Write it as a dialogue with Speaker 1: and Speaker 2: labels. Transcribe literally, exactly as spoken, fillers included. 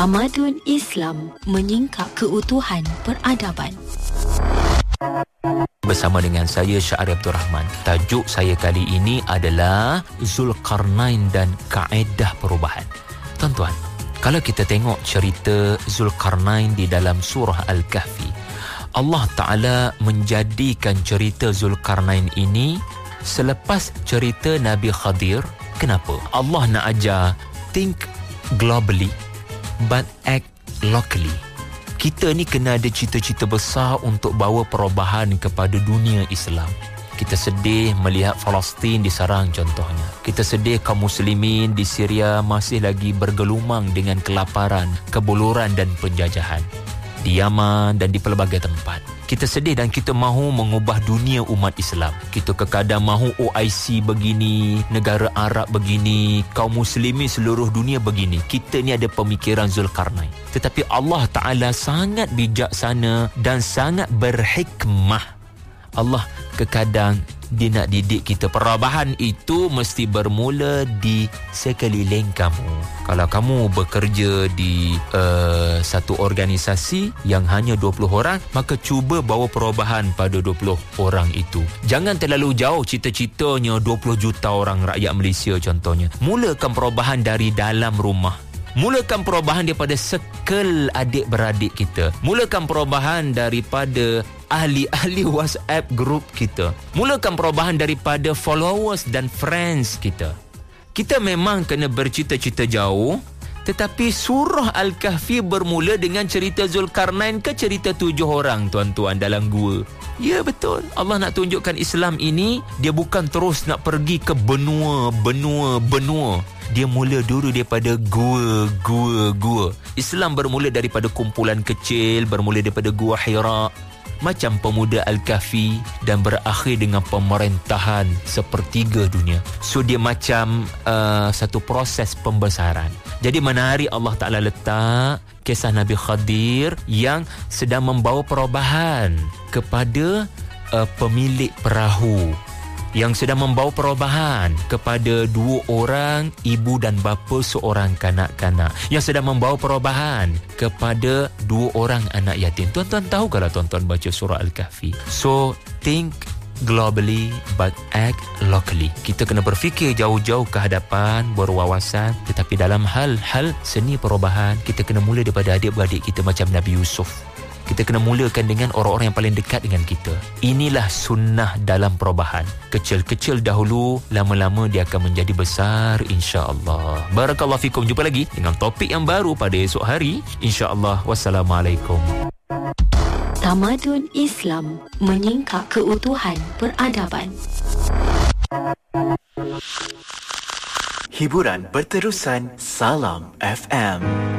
Speaker 1: Tamadun Islam menyingkap keutuhan peradaban.
Speaker 2: Bersama dengan saya Syahri Abdul Rahman. Tajuk saya kali ini adalah Zulkarnain dan kaedah perubahan. Tuan-tuan, kalau kita tengok cerita Zulkarnain di dalam surah Al-Kahfi, Allah Ta'ala menjadikan cerita Zulkarnain ini selepas cerita Nabi Khadir. Kenapa? Allah nak ajar think globally but act locally. Kita ni kena ada cita-cita besar untuk bawa perubahan kepada dunia Islam. Kita sedih melihat Palestin diserang contohnya. Kita sedih kaum muslimin di Syria masih lagi bergelumang dengan kelaparan, kebuluran dan penjajahan. Di Yaman dan di pelbagai tempat. Kita sedih dan kita mahu mengubah dunia umat Islam. Kita kekadang mahu O I C begini, negara Arab begini, kaum muslimin seluruh dunia begini. Kita ni ada pemikiran Zulkarnain. Tetapi Allah Ta'ala sangat bijaksana dan sangat berhikmah. Allah kekadang dia nak didik kita. Perubahan itu mesti bermula di sekeliling kamu. Kalau kamu bekerja di uh, satu organisasi yang hanya dua puluh orang, maka cuba bawa perubahan pada dua puluh orang itu. Jangan terlalu jauh cita-citanya dua puluh juta orang rakyat Malaysia contohnya. Mulakan perubahan dari dalam rumah. Mulakan perubahan daripada sekel adik-beradik kita. Mulakan perubahan daripada ahli-ahli WhatsApp group kita. Mulakan perubahan daripada followers dan friends kita. Kita memang kena bercita-cita jauh, tetapi surah Al-Kahfi bermula dengan cerita Zulkarnain ke cerita tujuh orang tuan-tuan dalam gua. Ya betul. Allah nak tunjukkan Islam ini, dia bukan terus nak pergi ke benua, benua, benua. Dia mula dulu daripada gua, gua, gua. Islam bermula daripada kumpulan kecil, bermula daripada gua Hira, macam pemuda Al-Kahfi, dan berakhir dengan pemerintahan sepertiga dunia. So dia macam uh, satu proses pembesaran. Jadi menarik Allah Ta'ala letak kisah Nabi Khadir yang sedang membawa perubahan kepada uh, pemilik perahu, yang sedang membawa perubahan kepada dua orang ibu dan bapa seorang kanak-kanak, yang sedang membawa perubahan kepada dua orang anak yatim. Tuan-tuan tahu kalau tuan-tuan baca surah Al-Kahfi. So think globally but act locally. Kita kena berfikir jauh-jauh ke hadapan, berwawasan, tetapi dalam hal-hal seni perubahan, kita kena mula daripada adik-beradik kita macam Nabi Yusuf. Kita kena mulakan dengan orang-orang yang paling dekat dengan kita. Inilah sunnah dalam perubahan. Kecil-kecil dahulu, lama-lama dia akan menjadi besar, insya-Allah. Barakallahu fikum. Jumpa lagi dengan topik yang baru pada esok hari, insya-Allah. Wassalamualaikum.
Speaker 1: Tamadun Islam menyingkap keutuhan peradaban.
Speaker 3: Hiburan berterusan. Salam F M.